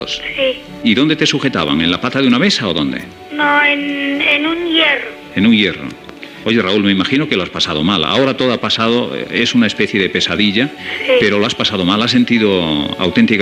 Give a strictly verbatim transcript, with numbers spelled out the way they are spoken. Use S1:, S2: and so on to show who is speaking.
S1: Sí.
S2: ¿Y dónde te sujetaban? ¿En la pata de una mesa o dónde?
S1: No, en, en un hierro.
S2: En un hierro. Oye, Raúl, me imagino que lo has pasado mal. Ahora todo ha pasado, es una especie de pesadilla,
S1: Sí.
S2: pero lo has pasado mal, has sentido auténtica